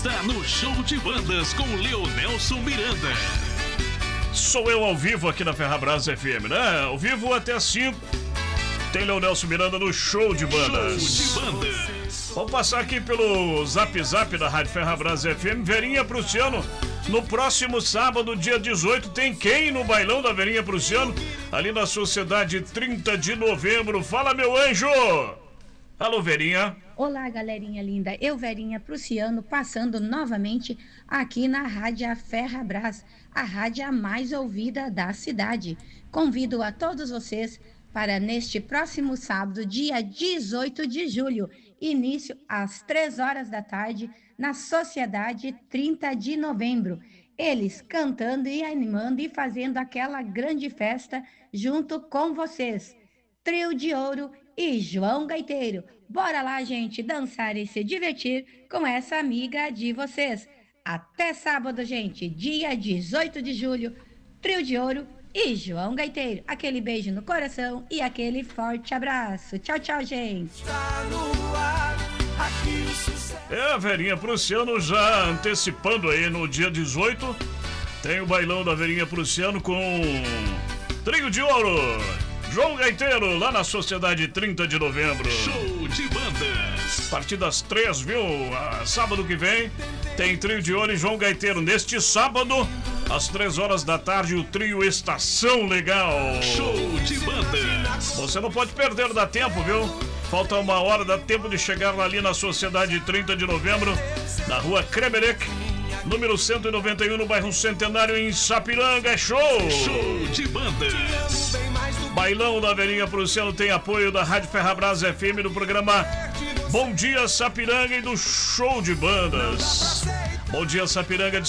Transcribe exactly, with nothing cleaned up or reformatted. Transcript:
Tá no Show de Bandas com Leonelson Miranda. Sou eu ao vivo aqui na Ferrabras F M, né? Ao vivo até às cinco. Tem Leonelson Miranda no Show de Bandas. Show de Bandas. Vamos passar aqui pelo Zap Zap da Rádio Ferrabras F M. Verinha Prussiano, no próximo sábado, dia dezoito, tem quem no bailão da Verinha Prussiano? Ali na Sociedade trinta de novembro. Fala, meu anjo! Alô, Verinha. Olá, galerinha linda. Eu, Verinha Prussiano, passando novamente aqui na Rádio Ferrabras, a rádio a mais ouvida da cidade. Convido a todos vocês para neste próximo sábado, dia dezoito de julho, início às três horas da tarde, na Sociedade trinta de novembro. Eles cantando e animando e fazendo aquela grande festa junto com vocês. Trio de Ouro e João Gaiteiro. Bora lá, gente, dançar e se divertir com essa amiga de vocês. Até sábado, gente, dia dezoito de julho, Trio de Ouro e João Gaiteiro. Aquele beijo no coração e aquele forte abraço. Tchau, tchau, gente. É, a Verinha Prussiano já antecipando aí no dia dezoito. Tem o bailão da Verinha Prussiano com Trio de Ouro, João Gaiteiro, lá na Sociedade trinta de novembro. Show de Bandas. A partir das três, viu? Ah, sábado que vem tem Trio de Ouro e João Gaiteiro. Neste sábado, às três horas da tarde, o trio Estação Legal. Show de Bandas. Você não pode perder, dá tempo, viu? Falta uma hora, dá tempo de chegar ali na Sociedade trinta de novembro, na rua Kremerek, número cento e noventa e um, no bairro Centenário, em Sapiranga. É show! Show de Bandas. Bailão da Verinha Prussiano tem apoio da Rádio Ferrabras F M, do programa Bom Dia Sapiranga e do Show de Bandas. Bom Dia Sapiranga de